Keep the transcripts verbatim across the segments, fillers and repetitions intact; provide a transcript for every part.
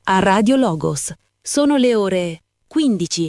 a Radio Logos. Sono le ore quindici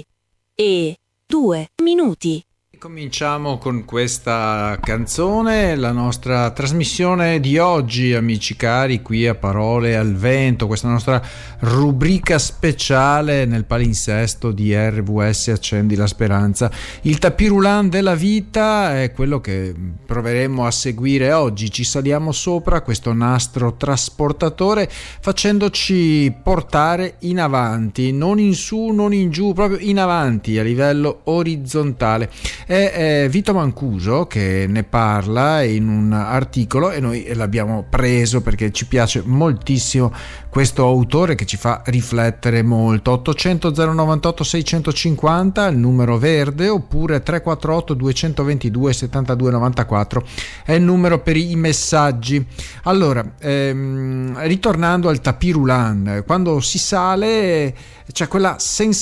e due minuti. Cominciamo con questa canzone la nostra trasmissione di oggi, amici cari, qui a Parole al Vento, questa nostra rubrica speciale nel palinsesto di R V S Accendi la Speranza. Il tapirulan della vita è quello che proveremo a seguire oggi. Ci saliamo sopra questo nastro trasportatore facendoci portare in avanti, non in su, non in giù, proprio in avanti a livello orizzontale. È, è Vito Mancuso che ne parla in un articolo e noi l'abbiamo preso perché ci piace moltissimo questo autore che ci fa riflettere molto. Ottocento zero novantotto seicentocinquanta il numero verde, oppure tre quattro otto due due due sette due nove quattro è il numero per i messaggi. Allora, ehm, ritornando al tapirulan, quando si sale c'è quella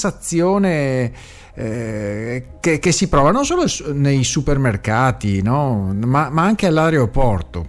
sensazione Eh, che, che si prova non solo nei supermercati, no? ma, ma anche all'aeroporto.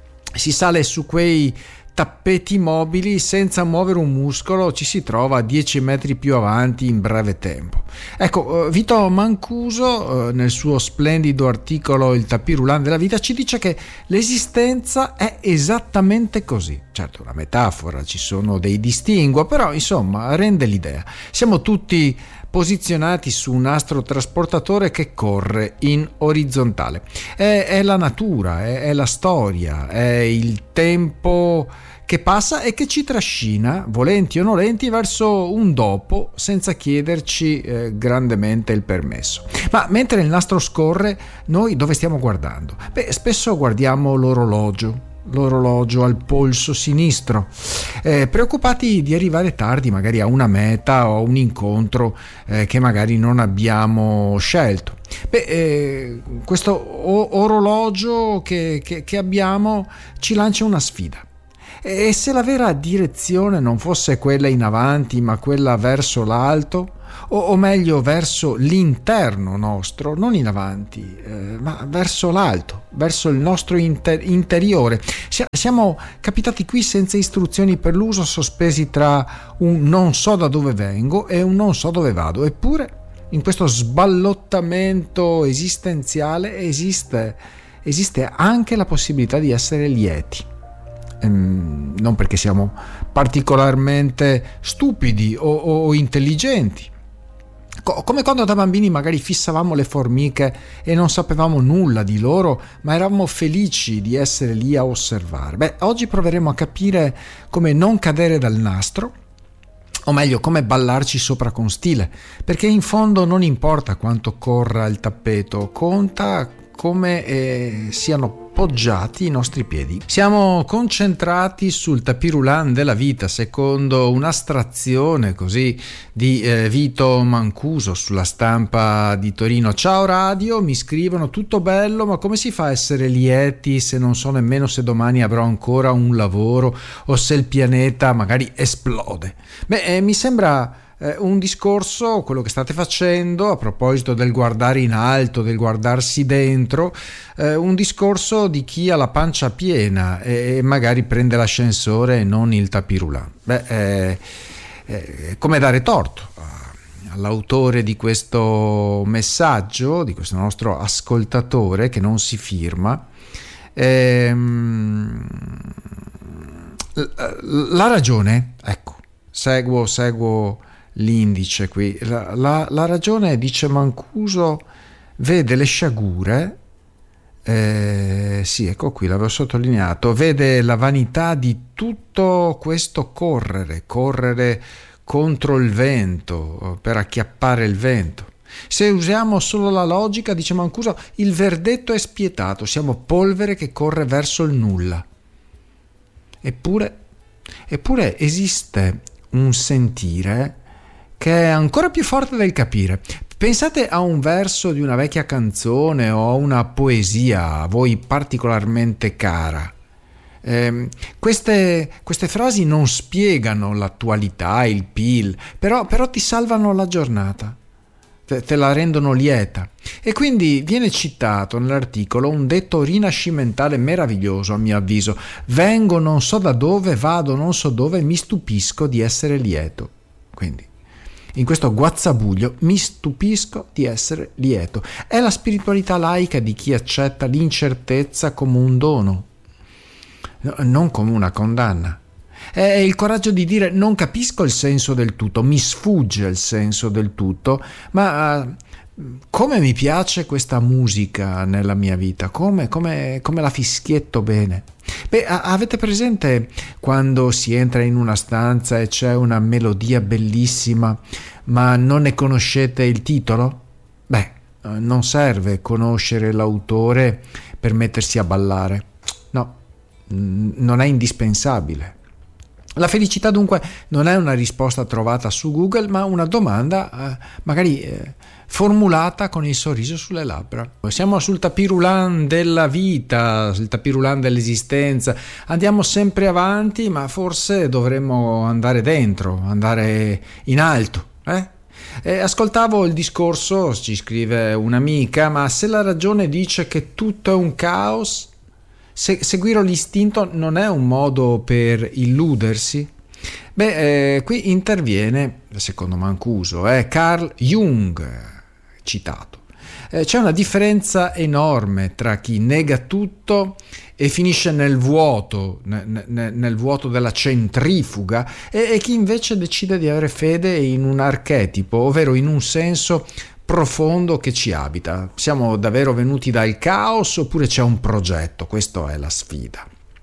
Si sale su quei tappeti mobili senza muovere un muscolo, ci si trova dieci metri più avanti in breve tempo. Ecco, Vito Mancuso nel suo splendido articolo Il tapirulan della vita ci dice che l'esistenza è esattamente così. Certo, una metafora, ci sono dei distinguo, però insomma rende l'idea. Siamo tutti posizionati su un nastro trasportatore che corre in orizzontale. È, è la natura, è, è la storia, è il tempo che passa e che ci trascina, volenti o nolenti, verso un dopo senza chiederci eh, grandemente il permesso. Ma mentre il nastro scorre, noi dove stiamo guardando? Beh, spesso guardiamo l'orologio. l'orologio al polso sinistro, eh, preoccupati di arrivare tardi magari a una meta o a un incontro eh, che magari non abbiamo scelto. Beh, eh, questo o- orologio che, che, che abbiamo ci lancia una sfida. E se la vera direzione non fosse quella in avanti ma quella verso l'alto, o, o meglio verso l'interno nostro, non in avanti eh, ma verso l'alto, verso il nostro inter- interiore. Siamo capitati qui senza istruzioni per l'uso, sospesi tra un non so da dove vengo e un non so dove vado. Eppure in questo sballottamento esistenziale esiste, esiste anche la possibilità di essere lieti. Ehm, non perché siamo particolarmente stupidi o, o, o intelligenti, Co- come quando da bambini magari fissavamo le formiche e non sapevamo nulla di loro, ma eravamo felici di essere lì a osservare. Beh, oggi proveremo a capire come non cadere dal nastro, o meglio come ballarci sopra con stile, perché in fondo non importa quanto corra il tappeto, conta come eh, siano poggiati i nostri piedi. Siamo concentrati sul tapirulan della vita, secondo un'astrazione così di eh, Vito Mancuso sulla Stampa di Torino. Ciao radio, mi scrivono, tutto bello, ma come si fa a essere lieti se non so nemmeno se domani avrò ancora un lavoro o se il pianeta magari esplode? Beh, eh, mi sembra Eh, un discorso, quello che state facendo a proposito del guardare in alto, del guardarsi dentro, eh, un discorso di chi ha la pancia piena e, e magari prende l'ascensore e non il tapirulan. Beh, eh, eh, come dare torto all'autore di questo messaggio, di questo nostro ascoltatore che non si firma. Ehm, la ragione, ecco, seguo seguo l'indice qui, la, la, la ragione, dice Mancuso, vede le sciagure, eh, sì, ecco qui, l'avevo sottolineato, vede la vanità di tutto questo correre, correre contro il vento, per acchiappare il vento. Se usiamo solo la logica, dice Mancuso, il verdetto è spietato, siamo polvere che corre verso il nulla. Eppure, eppure esiste un sentire che è ancora più forte del capire. Pensate a un verso di una vecchia canzone o a una poesia a voi particolarmente cara. Eh, queste, queste frasi non spiegano l'attualità, il P I L, però, però ti salvano la giornata. te, te la rendono lieta. E quindi viene citato nell'articolo un detto rinascimentale meraviglioso, a mio avviso: vengo non so da dove, vado non so dove, mi stupisco di essere lieto. Quindi in questo guazzabuglio mi stupisco di essere lieto. È la spiritualità laica di chi accetta l'incertezza come un dono, non come una condanna. È il coraggio di dire: non capisco il senso del tutto, mi sfugge il senso del tutto, ma uh, come mi piace questa musica nella mia vita, come, come, come la fischietto bene. Beh, avete presente quando si entra in una stanza e c'è una melodia bellissima, ma non ne conoscete il titolo? Beh, non serve conoscere l'autore per mettersi a ballare. No, non è indispensabile. La felicità dunque non è una risposta trovata su Google, ma una domanda eh, magari eh, formulata con il sorriso sulle labbra. Siamo sul tapirulan della vita, sul tapirulan dell'esistenza. Andiamo sempre avanti, ma forse dovremmo andare dentro, andare in alto, eh? Eh, ascoltavo il discorso, ci scrive un'amica, ma se la ragione dice che tutto è un caos, Se, seguire l'istinto non è un modo per illudersi? Beh, eh, qui interviene, secondo Mancuso, eh, Carl Jung, citato. Eh, c'è una differenza enorme tra chi nega tutto e finisce nel vuoto, nel, nel, nel vuoto della centrifuga, e, e chi invece decide di avere fede in un archetipo, ovvero in un senso profondo che ci abita. Siamo davvero venuti dal caos oppure c'è un progetto? Questa è la sfida.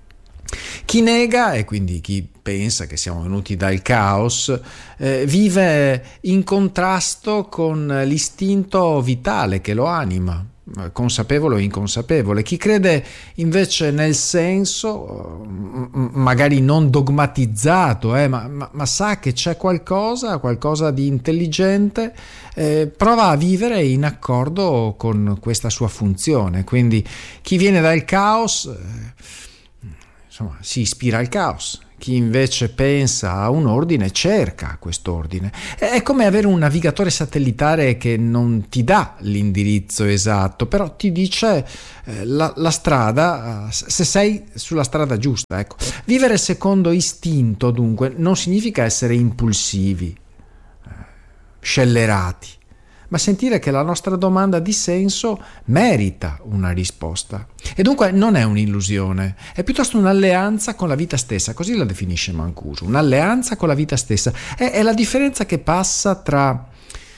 Chi nega, e quindi chi pensa che siamo venuti dal caos, eh, vive in contrasto con l'istinto vitale che lo anima, consapevole o inconsapevole. Chi crede invece nel senso, magari non dogmatizzato, eh, ma, ma, ma sa che c'è qualcosa, qualcosa di intelligente, eh, prova a vivere in accordo con questa sua funzione. Quindi chi viene dal caos, eh, insomma, si ispira al caos. Chi invece pensa a un ordine cerca quest'ordine. È come avere un navigatore satellitare che non ti dà l'indirizzo esatto, però ti dice eh, la, la strada, se sei sulla strada giusta. Ecco. Vivere secondo istinto, dunque, non significa essere impulsivi, eh, scellerati, ma sentire che la nostra domanda di senso merita una risposta. E dunque non è un'illusione, è piuttosto un'alleanza con la vita stessa, così la definisce Mancuso, un'alleanza con la vita stessa. È, è la differenza che passa tra,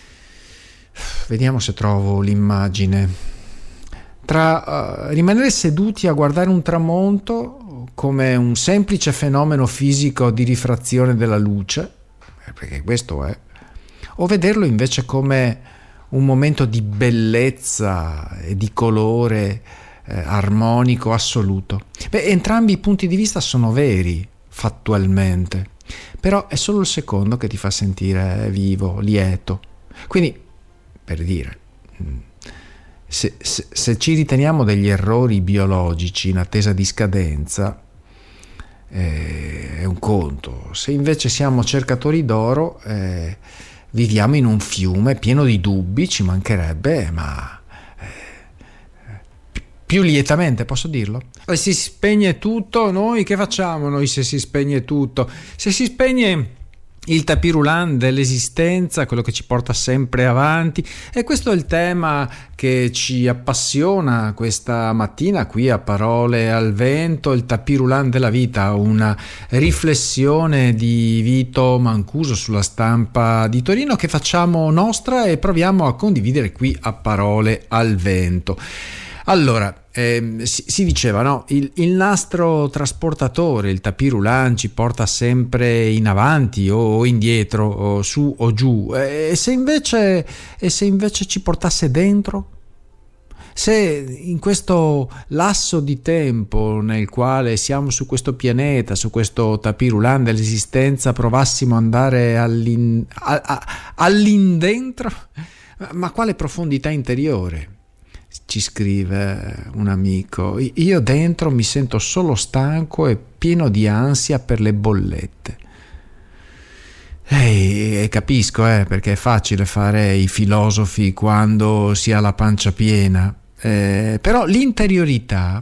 vediamo se trovo l'immagine, tra uh, rimanere seduti a guardare un tramonto come un semplice fenomeno fisico di rifrazione della luce, perché questo è, o vederlo invece come un momento di bellezza e di colore eh, armonico assoluto. Beh, entrambi i punti di vista sono veri fattualmente, però è solo il secondo che ti fa sentire vivo, lieto. Quindi, per dire, se, se, se ci riteniamo degli errori biologici in attesa di scadenza, eh, è un conto. Se invece siamo cercatori d'oro, eh, viviamo in un fiume pieno di dubbi, ci mancherebbe, ma eh, più lietamente, posso dirlo? Se si spegne tutto, noi che facciamo noi se si spegne tutto? Se si spegne il tapirulan dell'esistenza, quello che ci porta sempre avanti, e questo è il tema che ci appassiona questa mattina qui a Parole al Vento, il tapirulan della vita, una riflessione di Vito Mancuso sulla Stampa di Torino che facciamo nostra e proviamo a condividere qui a Parole al Vento. Allora, eh, si, si diceva, no? Il, il nastro trasportatore, il tapirulan, ci porta sempre in avanti o indietro, o su o giù. E se invece, e se invece ci portasse dentro? Se in questo lasso di tempo nel quale siamo su questo pianeta, su questo tapirulan dell'esistenza, provassimo ad andare all'in, a, a, all'indentro, ma quale profondità interiore? Ci scrive un amico, io dentro mi sento solo stanco e pieno di ansia per le bollette. Ehi, eh, capisco, eh, perché è facile fare i filosofi quando si ha la pancia piena, eh, però l'interiorità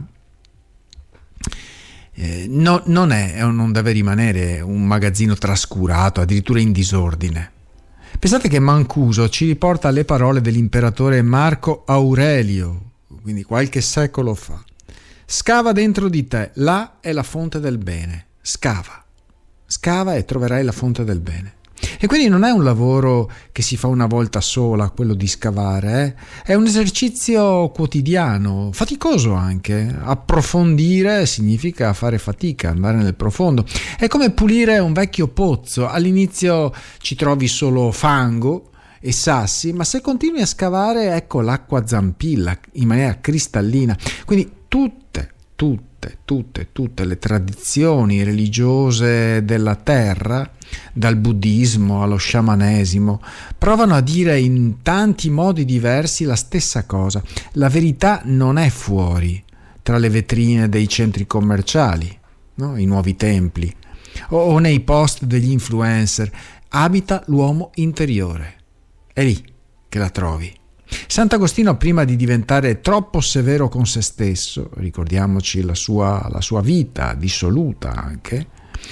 eh, no, non è, non deve rimanere un magazzino trascurato, addirittura in disordine. Pensate che Mancuso ci riporta alle parole dell'imperatore Marco Aurelio, quindi qualche secolo fa. Scava dentro di te, là è la fonte del bene. Scava, scava e troverai la fonte del bene. E quindi non è un lavoro che si fa una volta sola, quello di scavare, eh? È un esercizio quotidiano, faticoso anche. Approfondire significa fare fatica, andare nel profondo. È come pulire un vecchio pozzo. All'inizio ci trovi solo fango e sassi, ma se continui a scavare, ecco l'acqua zampilla in maniera cristallina. Quindi tutte, tutte, tutte, tutte le tradizioni religiose della terra, dal buddismo allo sciamanesimo, provano a dire in tanti modi diversi la stessa cosa. La verità non è fuori, tra le vetrine dei centri commerciali, no? I nuovi templi, o, o nei post degli influencer. Abita l'uomo interiore. È lì che la trovi. Sant'Agostino, prima di diventare troppo severo con se stesso, ricordiamoci la sua, la sua vita dissoluta anche,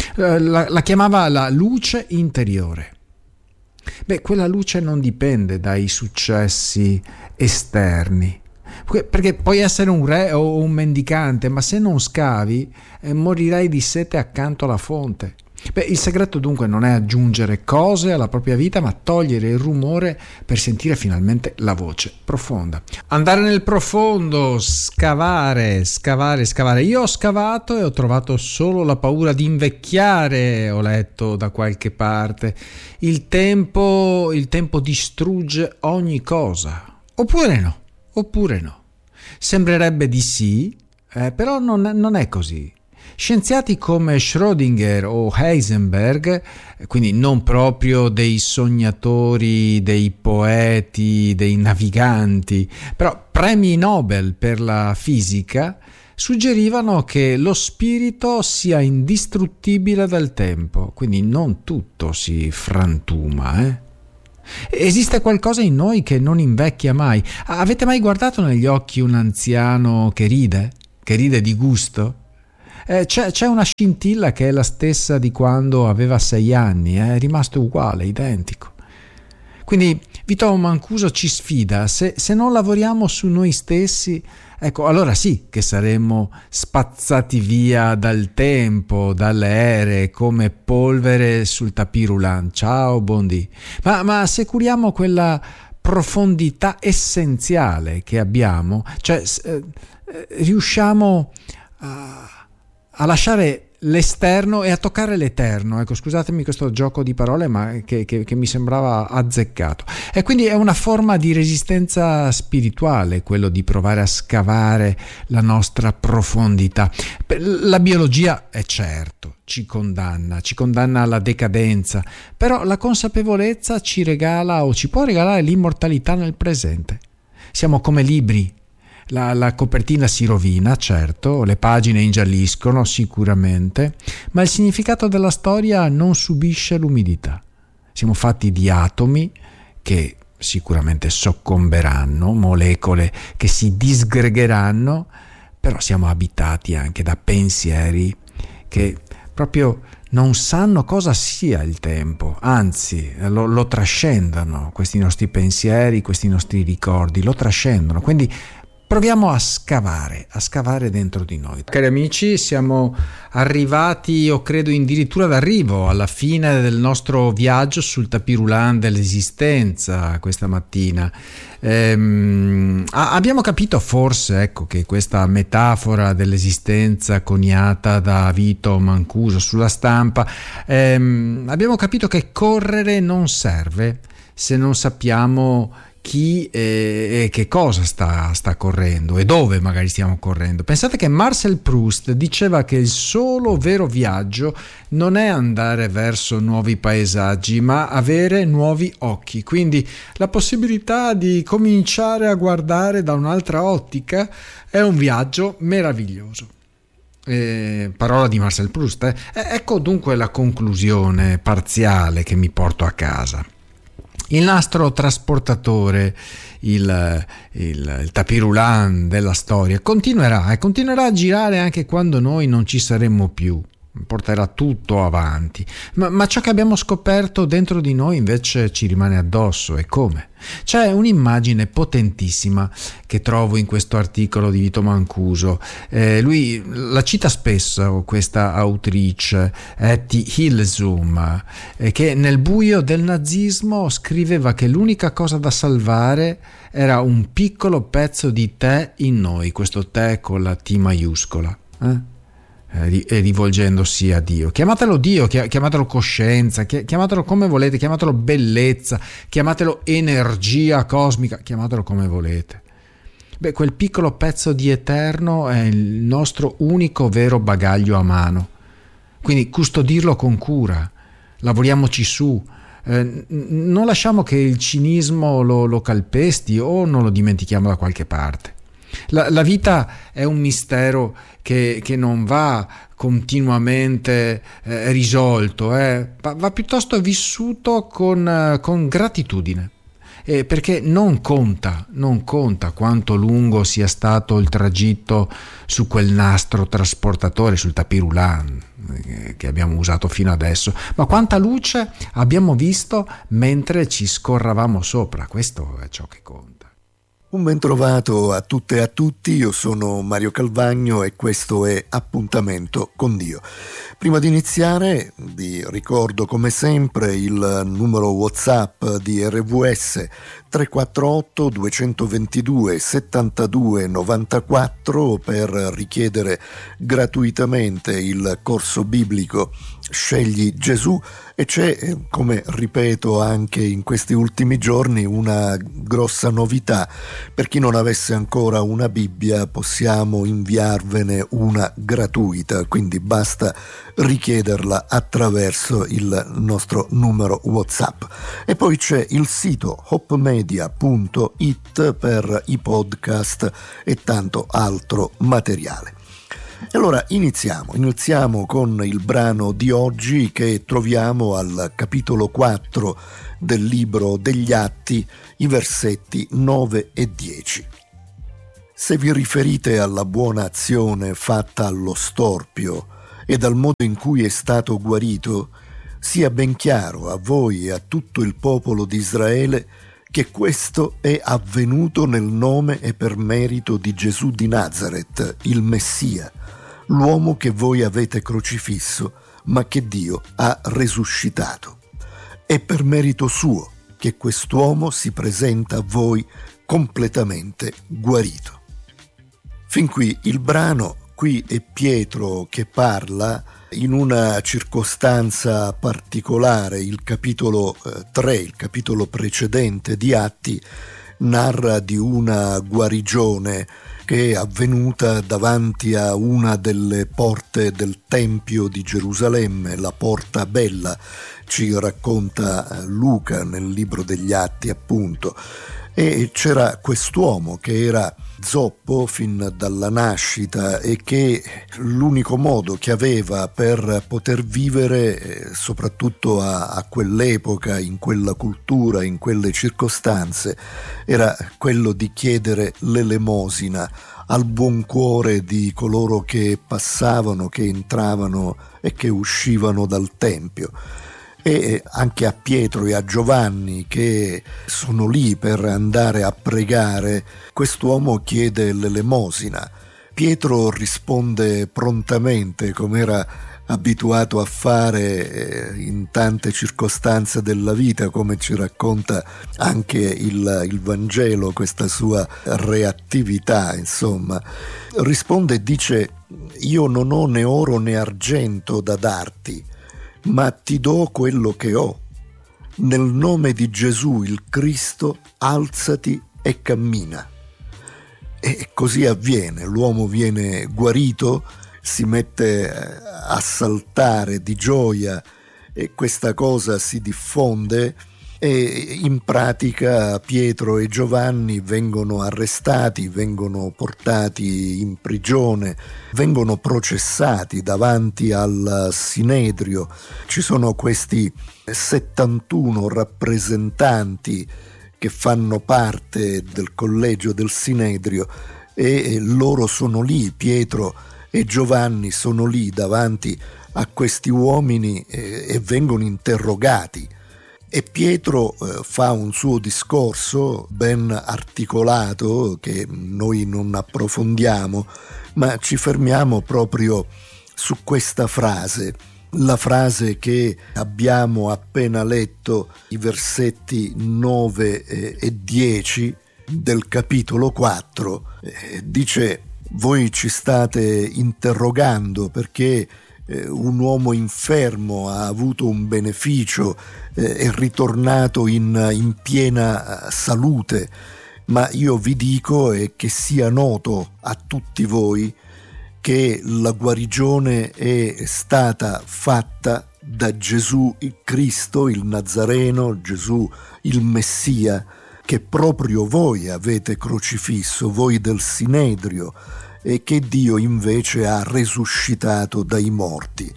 la, la chiamava la luce interiore. Beh, quella luce non dipende dai successi esterni, perché puoi essere un re o un mendicante, ma se non scavi eh, morirai di sete accanto alla fonte. Beh, il segreto dunque non è aggiungere cose alla propria vita, ma togliere il rumore per sentire finalmente la voce profonda. Andare nel profondo, scavare, scavare, scavare. Io ho scavato e ho trovato solo la paura di invecchiare, ho letto da qualche parte. Il tempo, il tempo distrugge ogni cosa. Oppure no, oppure no. Sembrerebbe di sì, eh, però non, non è così. Scienziati come Schrödinger o Heisenberg, quindi non proprio dei sognatori, dei poeti, dei naviganti, però premi Nobel per la fisica, suggerivano che lo spirito sia indistruttibile dal tempo, quindi non tutto si frantuma, eh? Esiste qualcosa in noi che non invecchia mai. Avete mai guardato negli occhi un anziano che ride? Che ride di gusto? Eh, c'è, c'è una scintilla che è la stessa di quando aveva sei anni, eh, è rimasto uguale, identico. Quindi Vito Mancuso ci sfida: se, se non lavoriamo su noi stessi, ecco, allora sì che saremmo spazzati via dal tempo, dalle ere, come polvere sul tapis roulant. Ciao, buondì. Ma, ma se curiamo quella profondità essenziale che abbiamo, cioè eh, riusciamo a a lasciare l'esterno e a toccare l'eterno. Ecco, scusatemi questo gioco di parole, ma che, che, che mi sembrava azzeccato. E quindi è una forma di resistenza spirituale quello di provare a scavare la nostra profondità. La biologia è certo, ci condanna, ci condanna alla decadenza, però la consapevolezza ci regala o ci può regalare l'immortalità nel presente. Siamo come libri. La, la copertina si rovina, certo, le pagine ingialliscono sicuramente, ma il significato della storia non subisce l'umidità. Siamo fatti di atomi che sicuramente soccomberanno, molecole che si disgregheranno, però siamo abitati anche da pensieri che proprio non sanno cosa sia il tempo, anzi lo, lo trascendono, questi nostri pensieri, questi nostri ricordi, lo trascendono, quindi proviamo a scavare, a scavare dentro di noi. Cari amici, siamo arrivati, io credo, addirittura d'arrivo alla fine del nostro viaggio sul tapis roulant dell'esistenza questa mattina. Ehm, abbiamo capito forse, ecco, che questa metafora dell'esistenza coniata da Vito Mancuso sulla stampa, ehm, abbiamo capito che correre non serve se non sappiamo chi e, e che cosa sta, sta correndo e dove magari stiamo correndo. Pensate che Marcel Proust diceva che il solo vero viaggio non è andare verso nuovi paesaggi, ma avere nuovi occhi, quindi la possibilità di cominciare a guardare da un'altra ottica è un viaggio meraviglioso. Eh, parola di Marcel Proust. Eh. Ecco dunque la conclusione parziale che mi porto a casa. Il nastro trasportatore, il, il, il tapis-roulant della storia continuerà e continuerà a girare anche quando noi non ci saremmo più. Porterà tutto avanti, ma, ma ciò che abbiamo scoperto dentro di noi invece ci rimane addosso. E come? C'è un'immagine potentissima che trovo in questo articolo di Vito Mancuso. Eh, lui la cita spesso, questa autrice, Etty Hillesum, eh, che nel buio del nazismo scriveva che l'unica cosa da salvare era un piccolo pezzo di te in noi, questo te con la T maiuscola. Eh? E rivolgendosi a Dio. Chiamatelo Dio, chiamatelo coscienza, chiamatelo come volete, chiamatelo bellezza, chiamatelo energia cosmica, chiamatelo come volete. Beh, quel piccolo pezzo di eterno è il nostro unico vero bagaglio a mano. Quindi custodirlo con cura, lavoriamoci su, eh, non lasciamo che il cinismo lo, lo calpesti o non lo dimentichiamo da qualche parte. La, la vita è un mistero che, che non va continuamente eh, risolto, eh. va, va piuttosto vissuto con, eh, con gratitudine, eh, perché non conta, non conta quanto lungo sia stato il tragitto su quel nastro trasportatore, sul tapis-roulant eh, che abbiamo usato fino adesso, ma quanta luce abbiamo visto mentre ci scorravamo sopra. Questo è ciò che conta. Un ben trovato a tutte e a tutti, io sono Mario Calvagno e questo è Appuntamento con Dio. Prima di iniziare vi ricordo come sempre il numero WhatsApp di R V S tre quattro otto due due due settantadue novantaquattro per richiedere gratuitamente il corso biblico Scegli Gesù, e c'è, come ripeto anche in questi ultimi giorni, una grossa novità. Per chi non avesse ancora una Bibbia possiamo inviarvene una gratuita, quindi basta richiederla attraverso il nostro numero WhatsApp. E poi c'è il sito hopemedia punto it per i podcast e tanto altro materiale. E allora iniziamo, iniziamo con il brano di oggi che troviamo al capitolo quattro del libro degli Atti, i versetti nove e dieci. Se vi riferite alla buona azione fatta allo storpio e dal modo in cui è stato guarito, sia ben chiaro a voi e a tutto il popolo di Israele che questo è avvenuto nel nome e per merito di Gesù di Nazaret, il Messia, l'uomo che voi avete crocifisso, ma che Dio ha resuscitato. È per merito suo che quest'uomo si presenta a voi completamente guarito. Fin qui il brano. Qui è Pietro che parla in una circostanza particolare. Il capitolo tre, il capitolo precedente di Atti, narra di una guarigione che è avvenuta davanti a una delle porte del Tempio di Gerusalemme, la Porta Bella, ci racconta Luca nel libro degli Atti appunto. E c'era quest'uomo che era zoppo fin dalla nascita e che l'unico modo che aveva per poter vivere, soprattutto a, a quell'epoca, in quella cultura, in quelle circostanze, era quello di chiedere l'elemosina al buon cuore di coloro che passavano, che entravano e che uscivano dal Tempio. E anche a Pietro e a Giovanni, che sono lì per andare a pregare, quest'uomo chiede l'elemosina. Pietro risponde prontamente, come era abituato a fare in tante circostanze della vita, come ci racconta anche il, il Vangelo, questa sua reattività, insomma. Risponde e dice: io non ho né oro né argento da darti, ma ti do quello che ho. Nel nome di Gesù il Cristo, alzati e cammina. E così avviene, l'uomo viene guarito, si mette a saltare di gioia e questa cosa si diffonde E in pratica Pietro e Giovanni vengono arrestati, vengono portati in prigione, vengono processati davanti al Sinedrio. Ci sono questi settantuno rappresentanti che fanno parte del collegio del Sinedrio e loro sono lì, Pietro e Giovanni sono lì davanti a questi uomini e, e vengono interrogati. E Pietro eh, fa un suo discorso ben articolato che noi non approfondiamo, ma ci fermiamo proprio su questa frase, la frase che abbiamo appena letto, i versetti nove e dieci del capitolo quattro, eh, dice: voi ci state interrogando perché un uomo infermo ha avuto un beneficio, eh, è ritornato in, in piena salute, ma io vi dico, e che sia noto a tutti voi, che la guarigione è stata fatta da Gesù il Cristo, il Nazareno, Gesù il Messia, che proprio voi avete crocifisso, voi del Sinedrio, e che Dio invece ha resuscitato dai morti.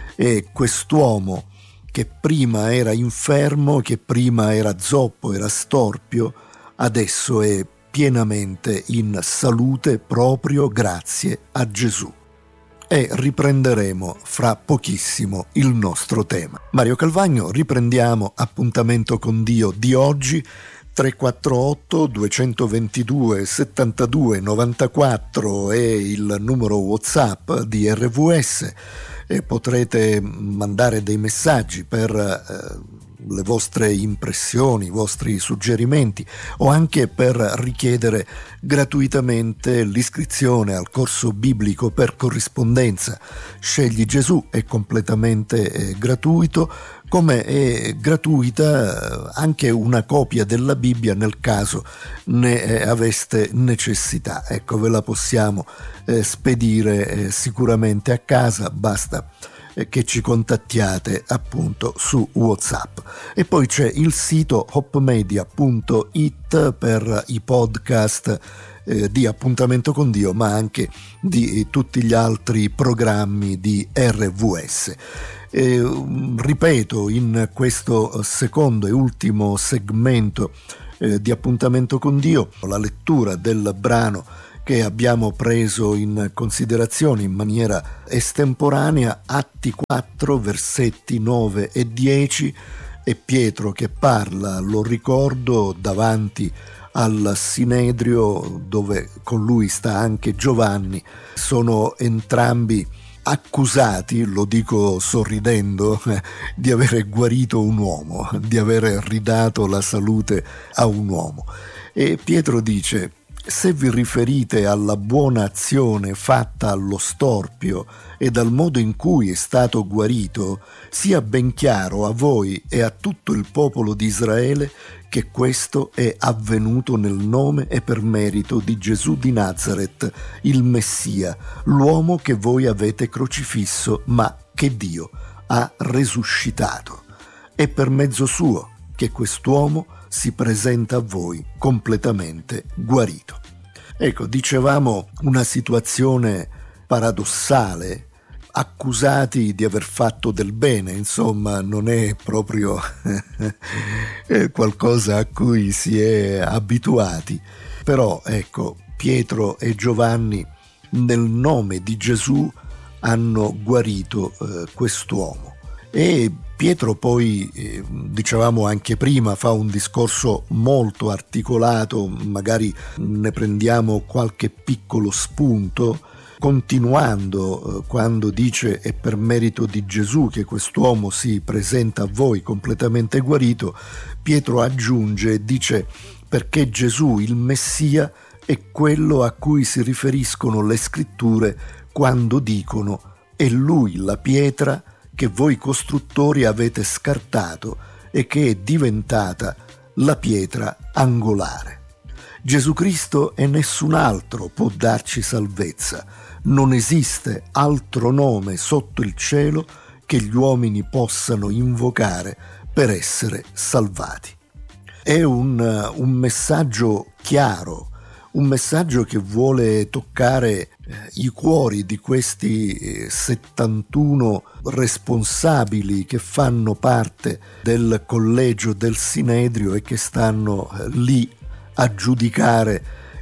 E quest'uomo che prima era infermo, che prima era zoppo, era storpio, adesso è pienamente in salute proprio grazie a Gesù. E riprenderemo fra pochissimo il nostro tema. Mario Calvagno, riprendiamo Appuntamento con Dio di oggi. Tre quattro otto due due due settantadue novantaquattro è il numero WhatsApp di R V S e potrete mandare dei messaggi per eh, le vostre impressioni, i vostri suggerimenti o anche per richiedere gratuitamente l'iscrizione al corso biblico per corrispondenza. Scegli Gesù, è completamente eh, gratuito, come è gratuita anche una copia della Bibbia nel caso ne eh, aveste necessità. Ecco, ve la possiamo eh, spedire eh, sicuramente a casa, basta che ci contattiate appunto su WhatsApp. E poi c'è il sito hopmedia punto it per i podcast eh, di Appuntamento con Dio, ma anche di eh, tutti gli altri programmi di R V S. Eh, ripeto, in questo secondo e ultimo segmento eh, di Appuntamento con Dio, la lettura del brano che abbiamo preso in considerazione in maniera estemporanea, Atti quattro, versetti nove e dieci, e Pietro che parla, lo ricordo, davanti al Sinedrio, dove con lui sta anche Giovanni. Sono entrambi accusati, lo dico sorridendo, di avere guarito un uomo, di aver ridato la salute a un uomo. E Pietro dice: se vi riferite alla buona azione fatta allo storpio e dal modo in cui è stato guarito, sia ben chiaro a voi e a tutto il popolo di Israele che questo è avvenuto nel nome e per merito di Gesù di Nazaret, il Messia, l'uomo che voi avete crocifisso, ma che Dio ha resuscitato. È per mezzo suo che quest'uomo si presenta a voi completamente guarito. Ecco, dicevamo una situazione paradossale, accusati di aver fatto del bene, insomma non è proprio qualcosa a cui si è abituati, però ecco, Pietro e Giovanni nel nome di Gesù hanno guarito eh, quest'uomo. E Pietro poi, eh, dicevamo anche prima, fa un discorso molto articolato, magari ne prendiamo qualche piccolo spunto, continuando eh, quando dice: è per merito di Gesù che quest'uomo si presenta a voi completamente guarito. Pietro aggiunge e dice: perché Gesù, il Messia, è quello a cui si riferiscono le scritture quando dicono: è lui la pietra che voi costruttori avete scartato e che è diventata la pietra angolare. Gesù Cristo e nessun altro può darci salvezza. Non esiste altro nome sotto il cielo che gli uomini possano invocare per essere salvati. è un, un messaggio chiaro, un messaggio che vuole toccare eh, i cuori di questi eh, settantuno responsabili che fanno parte del collegio del Sinedrio e che stanno eh, lì a giudicare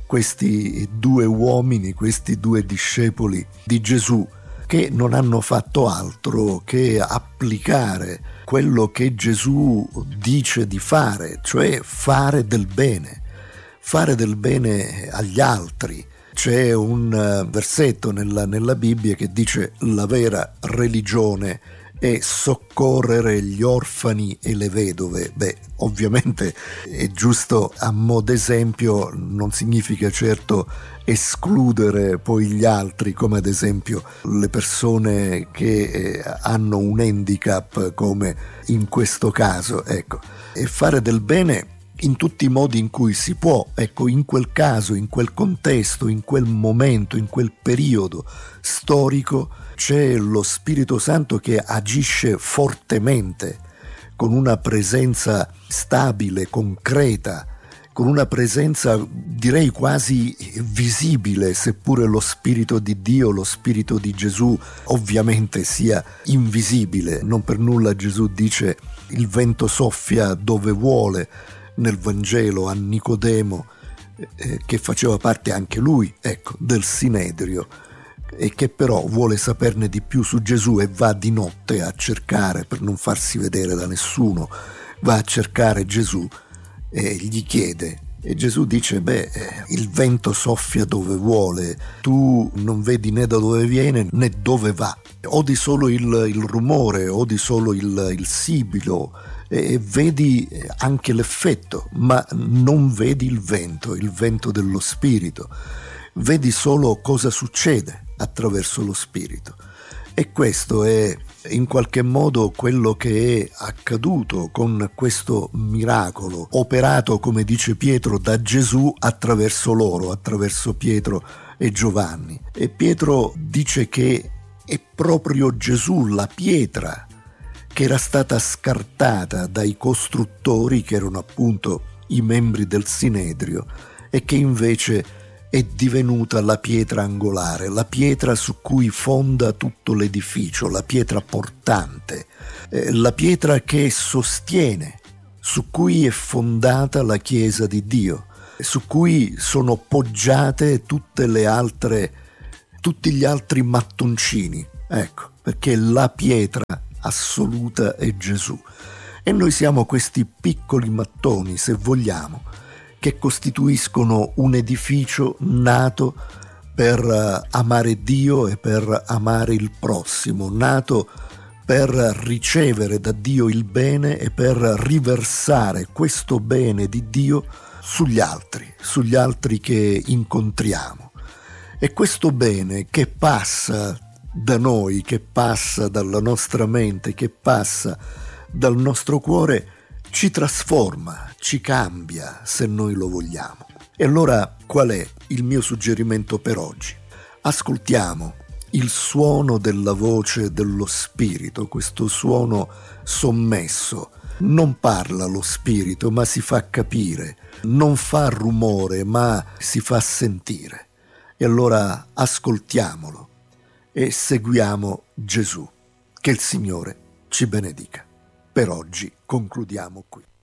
questi due uomini, questi due discepoli di Gesù, che non hanno fatto altro che applicare quello che Gesù dice di fare, cioè fare del bene. Fare del bene agli altri. C'è un versetto nella, nella Bibbia che dice: la vera religione è soccorrere gli orfani e le vedove. Beh, ovviamente è giusto a mo' d'esempio, non significa certo escludere poi gli altri, come ad esempio le persone che eh, hanno un handicap, come in questo caso, ecco. E fare del bene in tutti i modi in cui si può, ecco, in quel caso, in quel contesto, in quel momento, in quel periodo storico c'è lo Spirito Santo che agisce fortemente, con una presenza stabile, concreta, con una presenza direi quasi visibile, seppure lo Spirito di Dio, lo Spirito di Gesù ovviamente sia invisibile. Non per nulla Gesù dice: il vento soffia dove vuole, nel Vangelo a Nicodemo, eh, che faceva parte anche lui, ecco, del Sinedrio, e che però vuole saperne di più su Gesù e va di notte a cercare, per non farsi vedere da nessuno, va a cercare Gesù e gli chiede. E Gesù dice: beh, il vento soffia dove vuole, tu non vedi né da dove viene né dove va, odi solo il, il rumore, odi solo il, il sibilo, e vedi anche l'effetto, ma non vedi il vento, il vento dello Spirito. Vedi solo cosa succede attraverso lo Spirito. E questo è in qualche modo quello che è accaduto con questo miracolo, operato, come dice Pietro, da Gesù attraverso loro, attraverso Pietro e Giovanni. E Pietro dice che è proprio Gesù, la pietra, che era stata scartata dai costruttori, che erano appunto i membri del Sinedrio, e che invece è divenuta la pietra angolare, la pietra su cui fonda tutto l'edificio, la pietra portante, eh, la pietra che sostiene, su cui è fondata la Chiesa di Dio, su cui sono poggiate tutte le altre, tutti gli altri mattoncini, ecco, perché la pietra assoluta è Gesù. E noi siamo questi piccoli mattoni, se vogliamo, che costituiscono un edificio nato per amare Dio e per amare il prossimo, nato per ricevere da Dio il bene e per riversare questo bene di Dio sugli altri, sugli altri che incontriamo. E questo bene che passa da noi, che passa dalla nostra mente, che passa dal nostro cuore, ci trasforma, ci cambia, se noi lo vogliamo. E allora qual è il mio suggerimento per oggi? Ascoltiamo il suono della voce dello Spirito, questo suono sommesso. Non parla lo Spirito, ma si fa capire, non fa rumore, ma si fa sentire. E allora ascoltiamolo e seguiamo Gesù. Che il Signore ci benedica. Per oggi concludiamo qui.